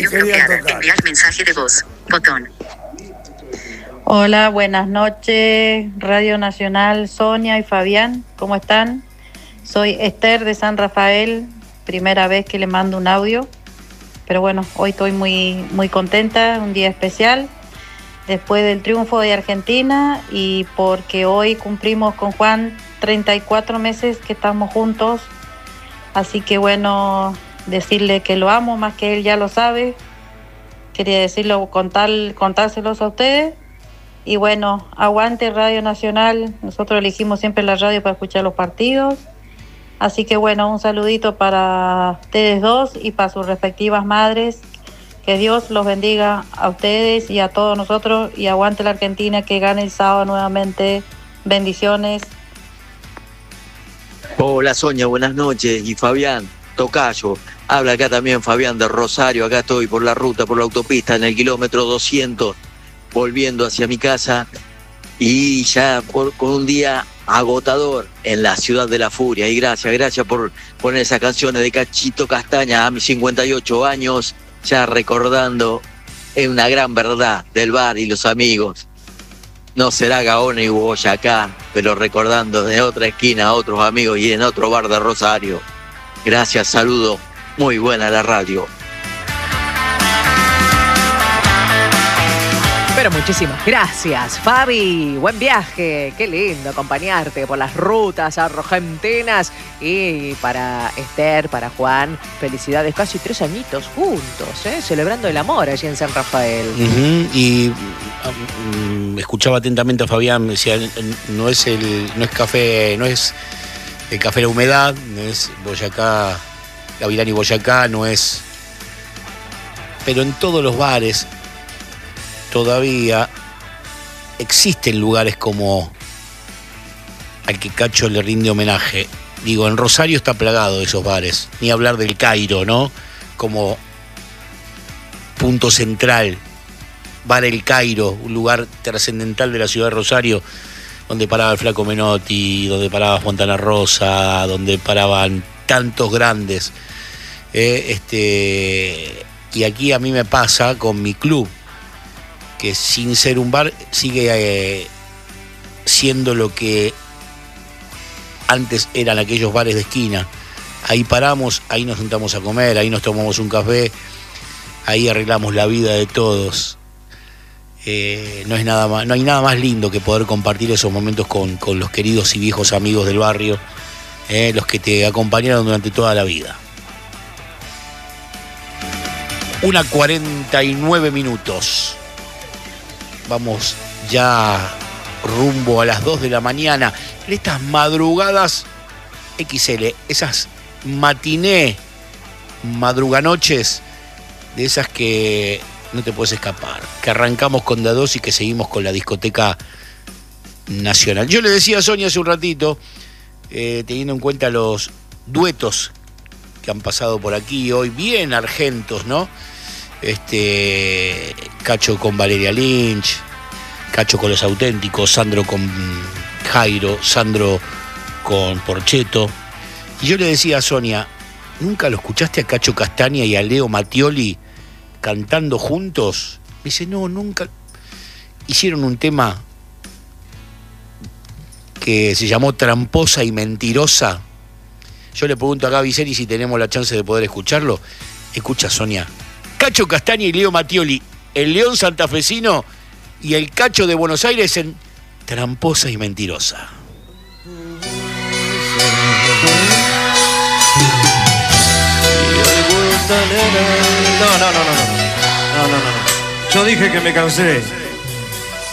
bloqueada. Enviar mensaje de voz. Botón. Hola, buenas noches, Radio Nacional, Sonia y Fabián, ¿cómo están? Soy Esther de San Rafael, primera vez que le mando un audio, pero bueno, hoy estoy muy contenta, un día especial, después del triunfo de Argentina y porque hoy cumplimos con Juan 34 meses que estamos juntos, así que bueno, decirle que lo amo más que él ya lo sabe, quería decirlo, contárselos a ustedes. Y bueno, aguante Radio Nacional, nosotros elegimos siempre la radio para escuchar los partidos, así que bueno, un saludito para ustedes dos y para sus respectivas madres, que Dios los bendiga a ustedes y a todos nosotros y aguante la Argentina, que gane el sábado nuevamente, bendiciones. Hola Sonia, buenas noches, y Fabián, tocayo, habla acá también Fabián de Rosario, acá estoy por la ruta, por la autopista en el kilómetro 200, volviendo hacia mi casa y ya con un día agotador en la ciudad de la furia. Y gracias por poner esas canciones de Cachito Castaña a mis 58 años, ya recordando una gran verdad del bar y los amigos. No será Gaona y Boyacá, pero recordando de otra esquina a otros amigos y en otro bar de Rosario. Gracias, saludo, muy buena la radio. Pero muchísimas gracias, Fabi. Buen viaje. Qué lindo acompañarte por las rutas argentinas. Y para Esther, para Juan, felicidades. Casi 3 añitos juntos, celebrando el amor allí en San Rafael. Y escuchaba atentamente a Fabián. Me decía, no es café, no es el café La Humedad, no es Boyacá, Gavilán y Boyacá, no es. Pero en todos los bares todavía existen lugares como al que Cacho le rinde homenaje. Digo, en Rosario está plagado de esos bares. Ni hablar del Cairo, ¿no? Como punto central. Bar El Cairo, un lugar trascendental de la ciudad de Rosario, donde paraba el Flaco Menotti, donde paraba Fontana Rosa, donde paraban tantos grandes. Y aquí a mí me pasa con mi club, que sin ser un bar sigue siendo lo que antes eran aquellos bares de esquina. Ahí paramos, ahí nos sentamos a comer, ahí nos tomamos un café, ahí arreglamos la vida de todos. No hay nada más lindo que poder compartir esos momentos con los queridos y viejos amigos del barrio, los que te acompañaron durante toda la vida. 1:49. Vamos ya rumbo a las 2 de la mañana. En estas madrugadas XL, esas matiné, madruganoches, de esas que no te puedes escapar. Que arrancamos con Dados y que seguimos con la discoteca nacional. Yo le decía a Sonia hace un ratito, teniendo en cuenta los duetos que han pasado por aquí hoy, bien argentos, ¿no? Cacho con Valeria Lynch, Cacho con Los Auténticos, Sandro con Jairo, Sandro con Porcheto. Y yo le decía a Sonia, ¿nunca lo escuchaste a Cacho Castaña y a Leo Mattioli cantando juntos? Me dice, no, nunca. Hicieron un tema que se llamó Tramposa y Mentirosa. Yo le pregunto a Gaby Seri si tenemos la chance de poder escucharlo. Escucha, Sonia. Cacho Castaña y Leo Mattioli, el León santafesino y el Cacho de Buenos Aires en Tramposa y Mentirosa. No. Yo dije que me cansé.